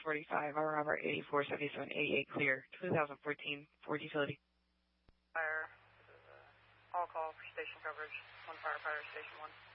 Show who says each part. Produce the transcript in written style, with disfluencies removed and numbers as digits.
Speaker 1: 645, Robert 847788 clear, 2014 Ford Utility.
Speaker 2: Fire, this is all call for station coverage, 1 firefighter, station 1.